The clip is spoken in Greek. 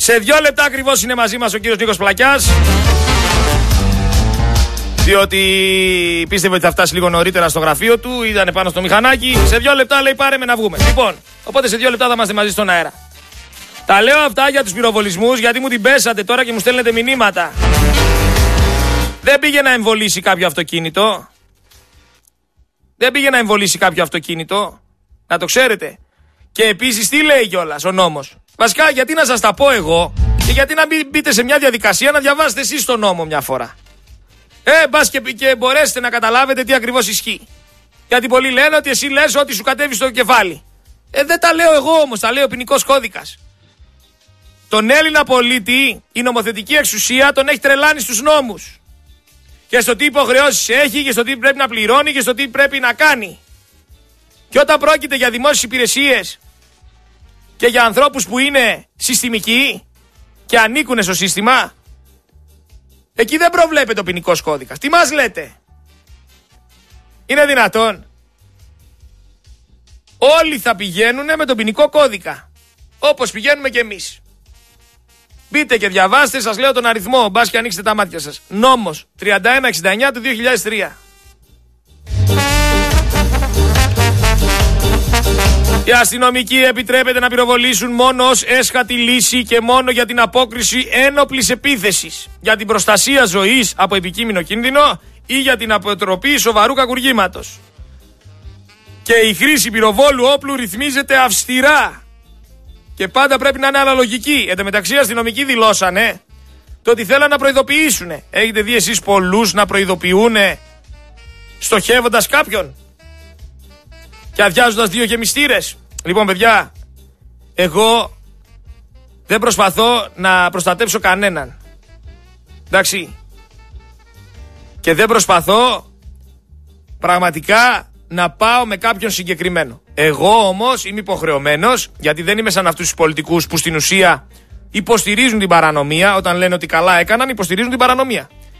Σε 2 λεπτά ακριβώς είναι μαζί μας ο κύριος Νίκος Πλακιάς. Διότι πίστευε ότι θα φτάσει λίγο νωρίτερα στο γραφείο του, ήταν πάνω στο μηχανάκι. Σε 2 λεπτά λέει πάρε με να βγούμε. Λοιπόν, οπότε σε 2 λεπτά θα είμαστε μαζί στον αέρα. Τα λέω αυτά για τους πυροβολισμούς, γιατί μου την πέσατε τώρα και μου στέλνετε μηνύματα. Δεν πήγε να εμβολήσει κάποιο αυτοκίνητο. Δεν πήγε να εμβολήσει κάποιο αυτοκίνητο. Να το ξέρετε. Και επίσης τι λέει κιόλας ο νόμος. Βασικά γιατί να σας τα πω εγώ και γιατί να μην μπείτε σε μια διαδικασία να διαβάσετε εσείς τον νόμο μια φορά. Μπας και μπορέσετε να καταλάβετε τι ακριβώς ισχύει. Γιατί πολλοί λένε ότι εσύ λες ότι σου κατέβει στο κεφάλι. Δεν τα λέω εγώ όμως, τα λέει ο ποινικός κώδικας. Τον Έλληνα πολίτη η νομοθετική εξουσία τον έχει τρελάνει στους νόμους. Και στο τι υποχρεώσεις έχει και στο τι πρέπει να πληρώνει και στο τι πρέπει να κάνει. Και όταν πρόκειται για δημόσιες υπηρεσίες και για ανθρώπους που είναι συστημικοί και ανήκουν στο σύστημα, εκεί δεν προβλέπεται ο ποινικός κώδικας. Τι μας λέτε? Είναι δυνατόν? Όλοι θα πηγαίνουν με τον ποινικό κώδικα, όπως πηγαίνουμε και εμείς. Μπείτε και διαβάστε, σας λέω τον αριθμό, μπας και ανοίξτε τα μάτια σας. Νόμος 3169 του 2003. Οι αστυνομικοί επιτρέπεται να πυροβολήσουν μόνο ως έσχατη λύση και μόνο για την απόκριση ένοπλης επίθεσης, για την προστασία ζωής από επικείμενο κίνδυνο ή για την αποτροπή σοβαρού κακουργήματος. Και η χρήση πυροβόλου όπλου ρυθμίζεται αυστηρά και πάντα πρέπει να είναι αναλογική. Εν τω μεταξύ, οι αστυνομικοί δηλώσανε το ότι θέλαν να προειδοποιήσουν. Έχετε δει εσείς πολλούς να προειδοποιούν στοχεύοντας κάποιον και αδειάζοντας 2 γεμιστήρες? Λοιπόν, παιδιά, εγώ δεν προσπαθώ να προστατέψω κανέναν. Εντάξει. Και δεν προσπαθώ πραγματικά να πάω με κάποιον συγκεκριμένο. Εγώ όμως είμαι υποχρεωμένος, γιατί δεν είμαι σαν αυτούς τους πολιτικούς που στην ουσία υποστηρίζουν την παρανομία. Όταν λένε ότι καλά έκαναν, υποστηρίζουν την παρανομία.